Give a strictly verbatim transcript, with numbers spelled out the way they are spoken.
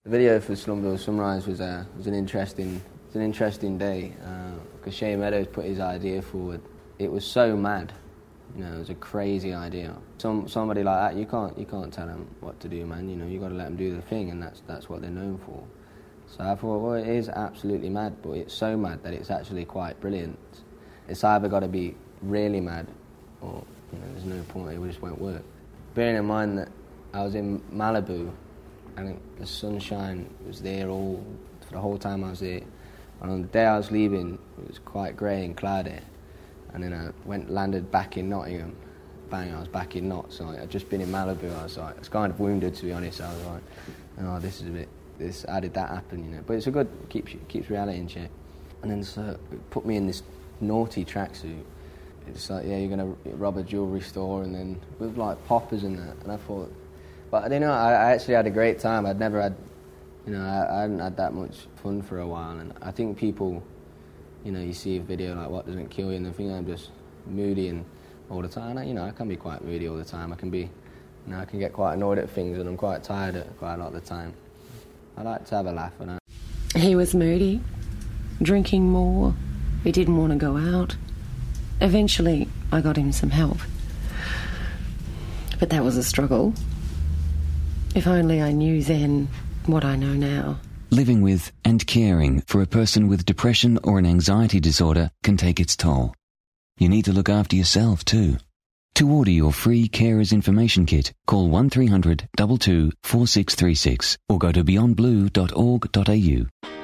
The video for Slumville Sunrise was, uh, was an interesting, was an interesting day because uh, Shane Meadows put his idea forward. It was so mad, you know, it was a crazy idea. Some somebody like that, you can't you can't tell them what to do, man. You know, you got to let them do the thing, and that's that's what they're known for. So I thought, well, it is absolutely mad, but it's so mad that it's actually quite brilliant. It's either got to be really mad, or you know, there's no point. It just won't work. Bearing in mind that I was in Malibu. And the sunshine was there all for the whole time I was there. And on the day I was leaving, it was quite grey and cloudy. And then I went landed back in Nottingham. Bang, I was back in Nott. So I'd just been in Malibu. I was like, I was kind of wounded, to be honest. I was like, oh, this is a bit. This how did that happen, you know? But it's a good keeps keeps reality in check. And then so it put me in this naughty tracksuit. It's like, yeah, you're gonna rob a jewellery store, and then with like poppers and that. And I thought. But I don't know, I, I actually had a great time. I'd never had, you know, I, I hadn't had that much fun for a while. And I think people, you know, you see a video like What Doesn't Kill You, and they think I'm just moody and all the time. And I, you know, I can be quite moody all the time. I can be, you know, I can get quite annoyed at things, and I'm quite tired at quite a lot of the time. I like to have a laugh. And I... He was moody, drinking more. He didn't want to go out. Eventually, I got him some help. But that was a struggle. If only I knew then what I know now. Living with and caring for a person with depression or an anxiety disorder can take its toll. You need to look after yourself too. To order your free Carers Information Kit, call one three hundred two two four six three six or go to beyond blue dot org dot a u.